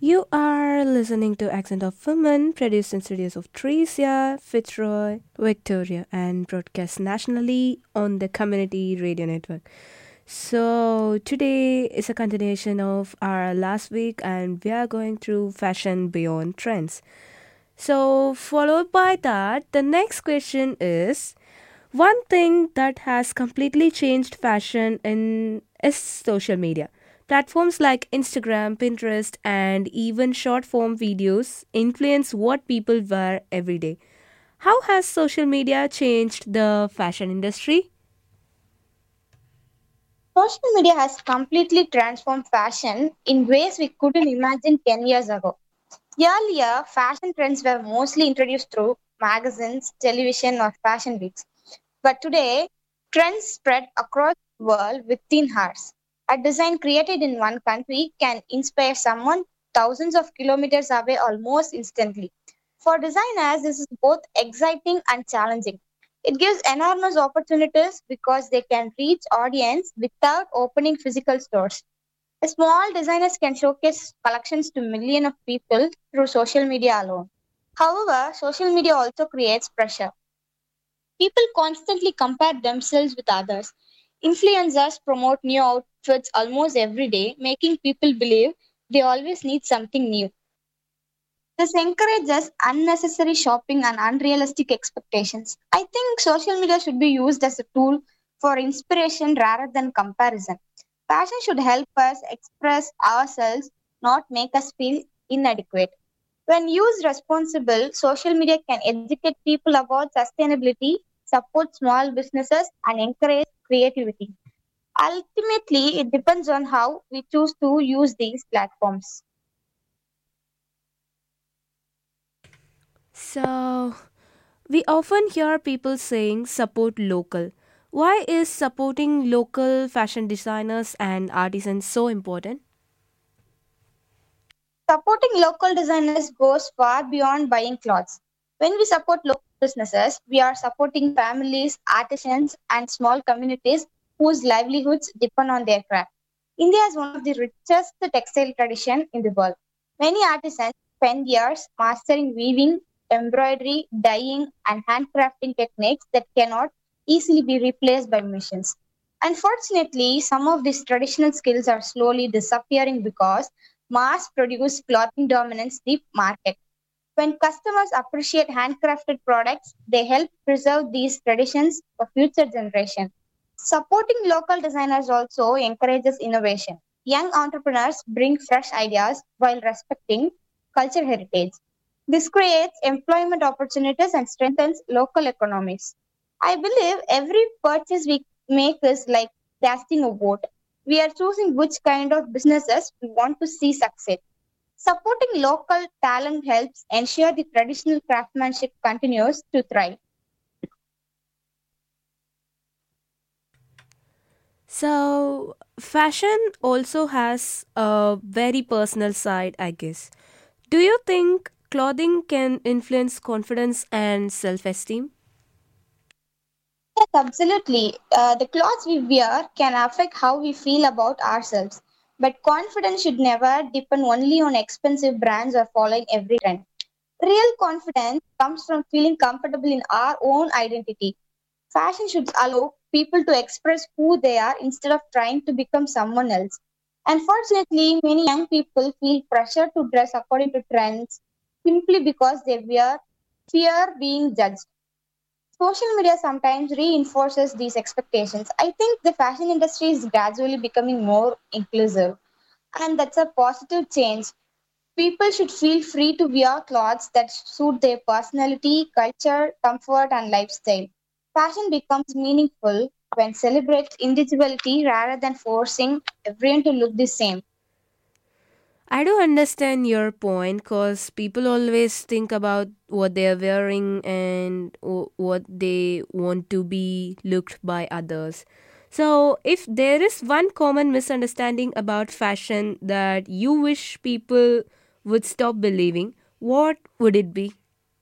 You are listening to Accent of Women, produced in studios of Tricia, Fitzroy, Victoria, and broadcast nationally on the Community Radio Network. So, today is a continuation of our last week, and we are going through fashion beyond trends. So, followed by that, the next question is one thing that has completely changed fashion in is social media. Platforms like Instagram, Pinterest, and even short form videos influence what people wear every day. How has social media changed the fashion industry? Social media has completely transformed fashion in ways we couldn't imagine 10 years ago. Earlier, fashion trends were mostly introduced through magazines, television, or fashion weeks. But today, trends spread across the world within hours. A design created in one country can inspire someone thousands of kilometers away almost instantly. For designers, this is both exciting and challenging. It gives enormous opportunities because they can reach audience without opening physical stores. Small designers can showcase collections to millions of people through social media alone. However, social media also creates pressure. People constantly compare themselves with others. Influencers promote new outfits almost every day, making people believe they always need something new. This encourages unnecessary shopping and unrealistic expectations. I think social media should be used as a tool for inspiration rather than comparison. Fashion should help us express ourselves, not make us feel inadequate. When used responsible, social media can educate people about sustainability, support small businesses, and encourage creativity. Ultimately, it depends on how we choose to use these platforms. So, we often hear people saying support local. Why is supporting local fashion designers and artisans so important? Supporting local designers goes far beyond buying clothes. When we support local businesses, we are supporting families, artisans, and small communities whose livelihoods depend on their craft. India is one of the richest textile traditions in the world. Many artisans spend years mastering weaving, embroidery, dyeing, and handcrafting techniques that cannot easily be replaced by machines. Unfortunately, some of these traditional skills are slowly disappearing because mass produced clothing dominates the market. When customers appreciate handcrafted products, they help preserve these traditions for future generations. Supporting local designers also encourages innovation. Young entrepreneurs bring fresh ideas while respecting culture heritage. This creates employment opportunities and strengthens local economies. I believe every purchase we make is like casting a vote. We are choosing which kind of businesses we want to see succeed. Supporting local talent helps ensure the traditional craftsmanship continues to thrive. So, fashion also has a very personal side, I guess. Do you think clothing can influence confidence and self esteem? Yes, absolutely. The clothes we wear can affect how we feel about ourselves. But confidence should never depend only on expensive brands or following every trend. Real confidence comes from feeling comfortable in our own identity. Fashion should allow people to express who they are instead of trying to become someone else. Unfortunately, many young people feel pressure to dress according to trends simply because they fear being judged. Social media sometimes reinforces these expectations. I think the fashion industry is gradually becoming more inclusive, and that's a positive change. People should feel free to wear clothes that suit their personality, culture, comfort, and lifestyle. Fashion becomes meaningful when celebrates individuality rather than forcing everyone to look the same. I do understand your point because people always think about what they're wearing and what they want to be looked by others. So, if there is one common misunderstanding about fashion that you wish people would stop believing, what would it be?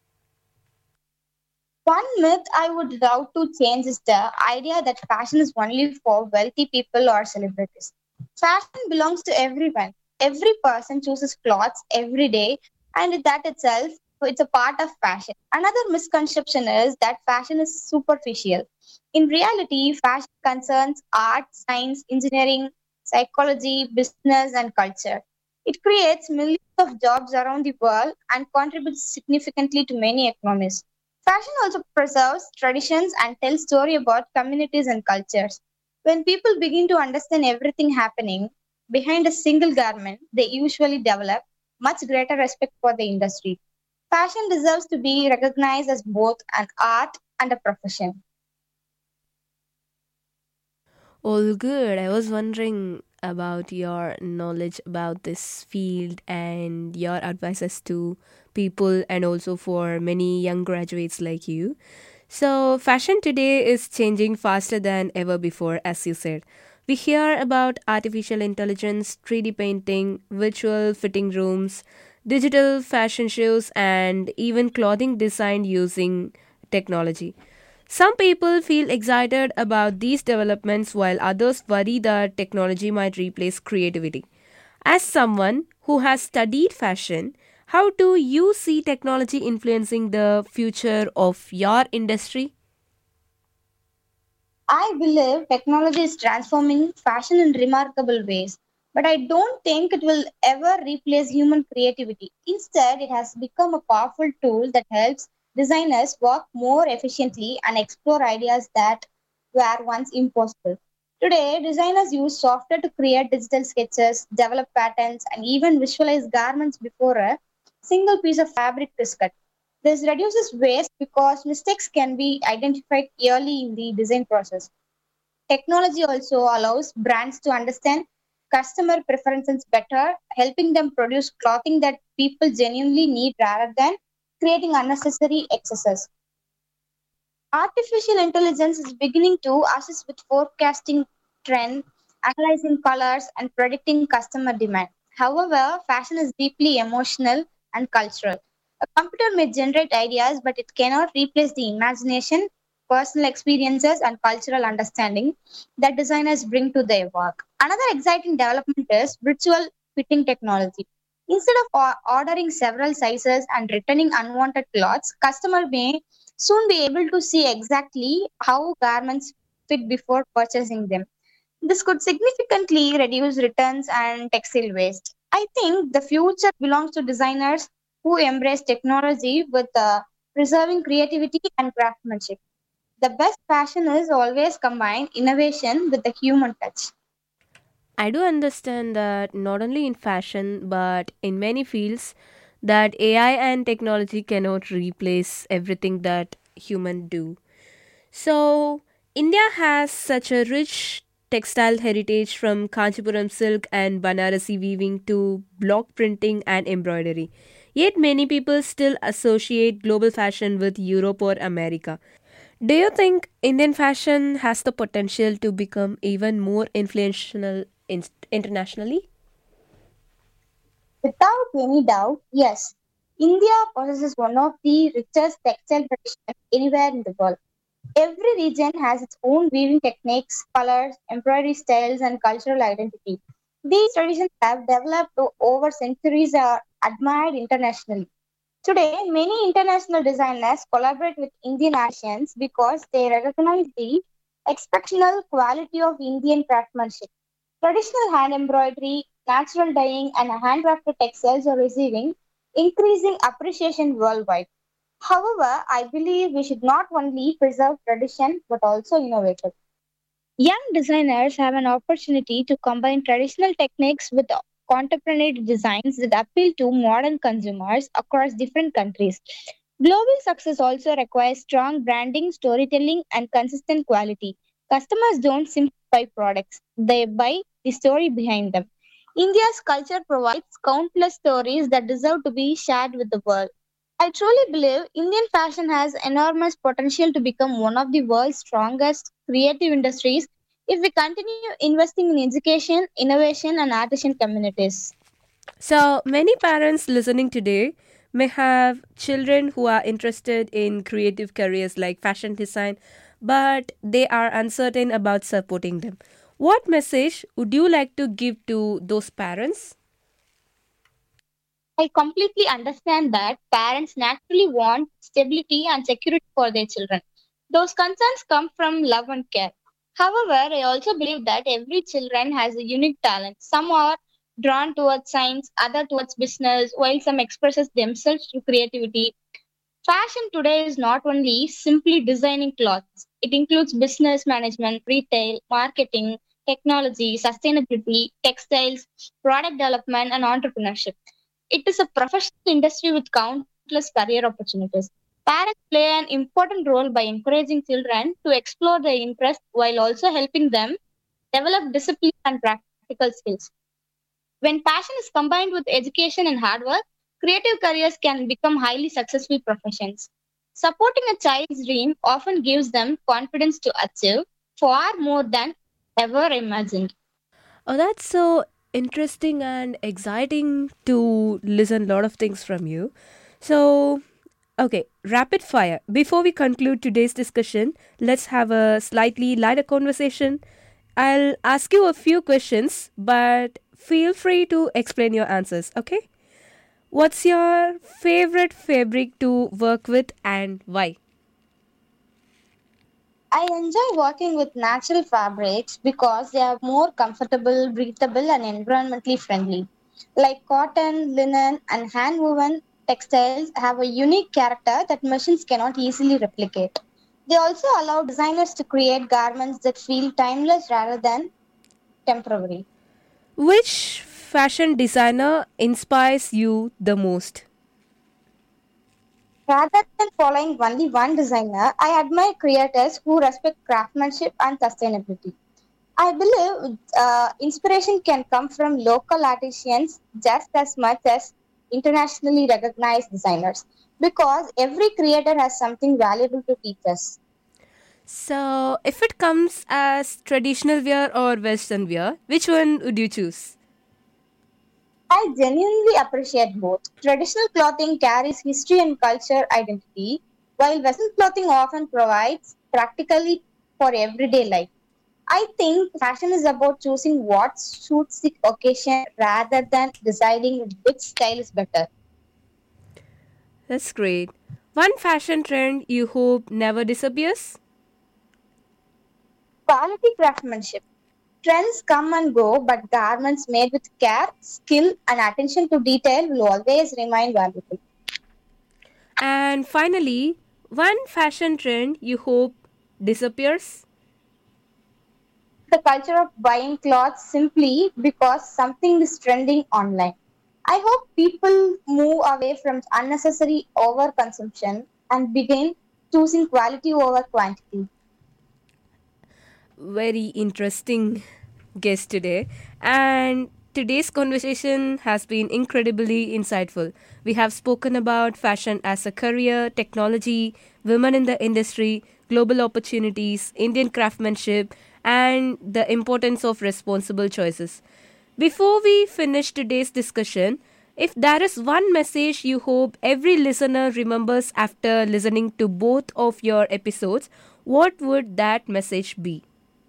One myth I would love to change is the idea that fashion is only for wealthy people or celebrities. Fashion belongs to everyone. Every person chooses clothes every day, and that itself, it's a part of fashion. Another misconception is that fashion is superficial. In reality, fashion concerns art, science, engineering, psychology, business, and culture. It creates millions of jobs around the world and contributes significantly to many economies. Fashion also preserves traditions and tells story about communities and cultures. When people begin to understand everything happening behind a single garment, they usually develop much greater respect for the industry. Fashion deserves to be recognized as both an art and a profession. All good. I was wondering about your knowledge about this field and your advices to people and also for many young graduates like you. So, fashion today is changing faster than ever before, as you said. We hear about artificial intelligence, 3D painting, virtual fitting rooms, digital fashion shows, and even clothing designed using technology. Some people feel excited about these developments while others worry that technology might replace creativity. As someone who has studied fashion, how do you see technology influencing the future of your industry? I believe technology is transforming fashion in remarkable ways, but I don't think it will ever replace human creativity. Instead, it has become a powerful tool that helps designers work more efficiently and explore ideas that were once impossible. Today, designers use software to create digital sketches, develop patterns, and even visualize garments before a single piece of fabric is cut. This reduces waste because mistakes can be identified early in the design process. Technology also allows brands to understand customer preferences better, helping them produce clothing that people genuinely need rather than creating unnecessary excesses. Artificial intelligence is beginning to assist with forecasting trend, analyzing colors, and predicting customer demand. However, fashion is deeply emotional and cultural. A computer may generate ideas, but it cannot replace the imagination, personal experiences, and cultural understanding that designers bring to their work. Another exciting development is virtual fitting technology. Instead of ordering several sizes and returning unwanted clothes, customer may soon be able to see exactly how garments fit before purchasing them. This could significantly reduce returns and textile waste. I think the future belongs to designers who embrace technology with preserving creativity and craftsmanship. The best fashion is always combine innovation with the human touch. I do understand that not only in fashion but in many fields that AI and technology cannot replace everything that human do. So, India has such a rich textile heritage from Kanchipuram silk and Banarasi weaving to block printing and embroidery. Yet many people still associate global fashion with Europe or America. Do you think Indian fashion has the potential to become even more influential internationally? Without any doubt, yes, India possesses one of the richest textile traditions anywhere in the world. Every region has its own weaving techniques, colors, embroidery styles, and cultural identity. These traditions have developed over centuries are admired internationally. Today, many international designers collaborate with Indian artisans because they recognize the exceptional quality of Indian craftsmanship. Traditional hand embroidery, natural dyeing, and handcrafted textiles are receiving increasing appreciation worldwide. However, I believe we should not only preserve tradition but also innovate it. Young designers have an opportunity to combine traditional techniques with contemporary designs that appeal to modern consumers across different countries. Global success also requires strong branding, storytelling, and consistent quality. Customers don't simply buy products, they buy the story behind them. India's culture provides countless stories that deserve to be shared with the world. I truly believe Indian fashion has enormous potential to become one of the world's strongest creative industries if we continue investing in education, innovation, and artisan communities. So, many parents listening today may have children who are interested in creative careers like fashion design, but they are uncertain about supporting them. What message would you like to give to those parents? I completely understand that parents naturally want stability and security for their children. Those concerns come from love and care. However, I also believe that every children has a unique talent. Some are drawn towards science, other towards business, while some expresses themselves through creativity. Fashion today is not only simply designing clothes. It includes business management, retail, marketing, technology, sustainability, textiles, product development, and entrepreneurship. It is a professional industry with countless career opportunities. Parents play an important role by encouraging children to explore their interests while also helping them develop discipline and practical skills. When passion is combined with education and hard work, creative careers can become highly successful professions. Supporting a child's dream often gives them confidence to achieve far more than ever imagined. Oh, that's so interesting and exciting to listen a lot of things from you. So, okay, rapid fire. Before we conclude today's discussion, let's have a slightly lighter conversation. I'll ask you a few questions, but feel free to explain your answers, okay? What's your favorite fabric to work with and why? I enjoy working with natural fabrics because they are more comfortable, breathable, and environmentally friendly. Like cotton, linen, and hand woven textiles have a unique character that machines cannot easily replicate. They also allow designers to create garments that feel timeless rather than temporary. Which fashion designer inspires you the most? Rather than following only one designer, I admire creators who respect craftsmanship and sustainability. I believe inspiration can come from local artisans just as much as internationally recognized designers because every creator has something valuable to teach us. So, if it comes as traditional wear or western wear, which one would you choose? I genuinely appreciate both. Traditional clothing carries history and culture identity, while Western clothing often provides practically for everyday life. I think fashion is about choosing what suits the occasion rather than deciding which style is better. That's great. One fashion trend you hope never disappears? Quality craftsmanship. Trends come and go, but garments made with care, skill, and attention to detail will always remain valuable. And finally, one fashion trend you hope disappears? The culture of buying clothes simply because something is trending online. I hope people move away from unnecessary overconsumption and begin choosing quality over quantity. Very interesting guest today. And today's conversation has been incredibly insightful. We have spoken about fashion as a career, technology, women in the industry, global opportunities, Indian craftsmanship, and the importance of responsible choices. Before we finish today's discussion, if there is one message you hope every listener remembers after listening to both of your episodes, what would that message be?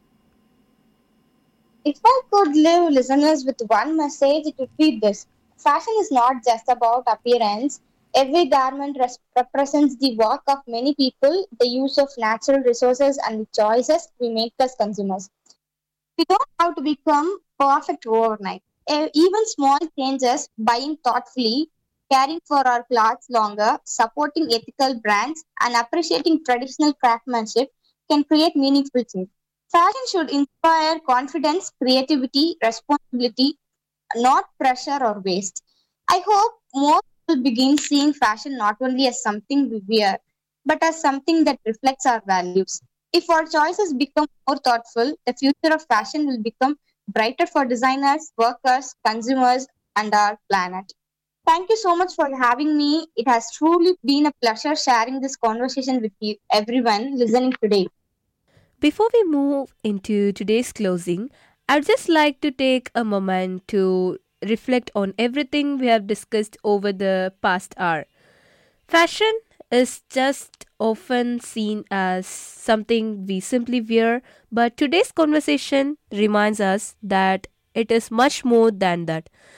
If I could leave listeners with one message, it would be this. Fashion is not just about appearance. Every garment represents the work of many people, the use of natural resources, and the choices we make as consumers. We don't have to become perfect overnight. Even small changes, buying thoughtfully, caring for our clothes longer, supporting ethical brands, and appreciating traditional craftsmanship can create meaningful change. Fashion should inspire confidence, creativity, responsibility, not pressure or waste. I hope more people begin seeing fashion not only as something we wear, but as something that reflects our values. If our choices become more thoughtful, the future of fashion will become brighter for designers, workers, consumers, and our planet. Thank you so much for having me. It has truly been a pleasure sharing this conversation with you, everyone listening today. Before we move into today's closing, I'd just like to take a moment to reflect on everything we have discussed over the past hour. Fashion is just often seen as something we simply wear, but today's conversation reminds us that it is much more than that.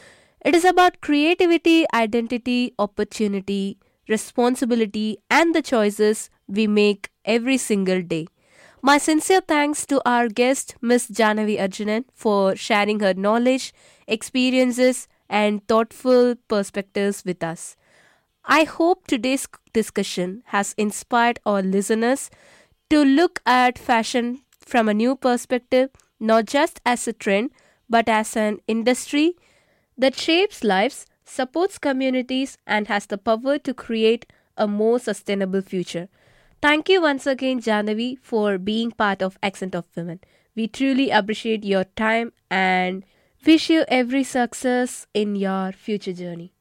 It is about creativity, identity, opportunity, responsibility, and the choices we make every single day. My sincere thanks to our guest, Miss Janavi Arjunan, for sharing her knowledge, experiences, and thoughtful perspectives with us. I hope today's discussion has inspired our listeners to look at fashion from a new perspective, not just as a trend, but as an industry that shapes lives, supports communities, and has the power to create a more sustainable future. Thank you once again, Janavi, for being part of Accent of Women. We truly appreciate your time and wish you every success in your future journey.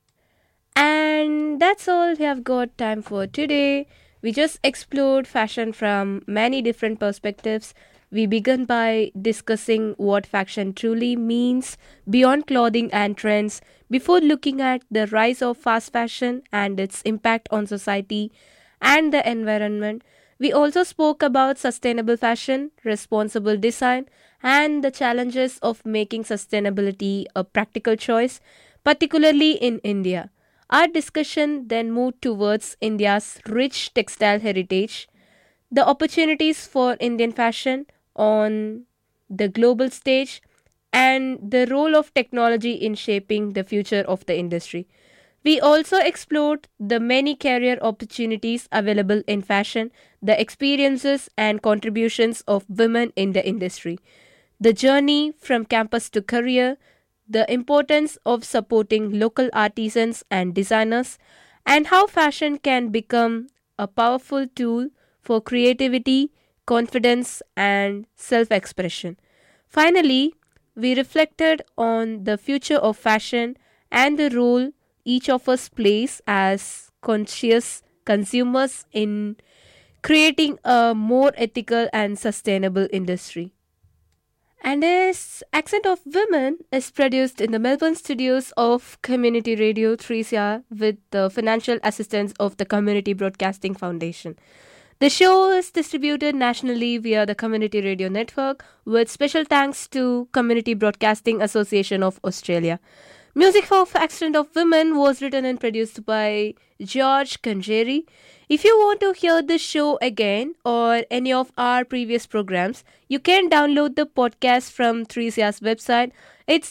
And that's all we have got time for today. We just explored fashion from many different perspectives. We began by discussing what fashion truly means beyond clothing and trends, before looking at the rise of fast fashion and its impact on society and the environment. We also spoke about sustainable fashion, responsible design, and the challenges of making sustainability a practical choice, particularly in India. Our discussion then moved towards India's rich textile heritage, the opportunities for Indian fashion on the global stage, and the role of technology in shaping the future of the industry. We also explored the many career opportunities available in fashion, the experiences and contributions of women in the industry, the journey from campus to career, the importance of supporting local artisans and designers, and how fashion can become a powerful tool for creativity, confidence, and self expression. Finally, we reflected on the future of fashion and the role each of us plays as conscious consumers in creating a more ethical and sustainable industry. And this Accent of Women is produced in the Melbourne studios of Community Radio 3CR with the financial assistance of the Community Broadcasting Foundation. The show is distributed nationally via the Community Radio Network with special thanks to Community Broadcasting Association of Australia. Music for Accent of Women was written and produced by George Kanjeri. If you want to hear the show again or any of our previous programs, you can download the podcast from 3CR's website. It's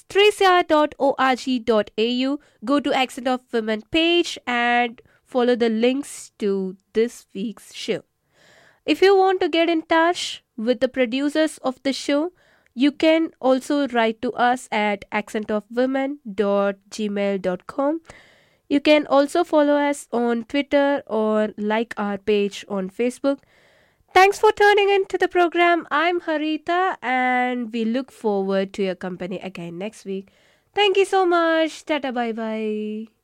3cr.org.au. Go to Accent of Women page and follow the links to this week's show. If you want to get in touch with the producers of the show, you can also write to us at accentofwomen.gmail.com. You can also follow us on Twitter or like our page on Facebook. Thanks for tuning into the program. I'm Harita and we look forward to your company again next week. Thank you so much. Tata bye bye.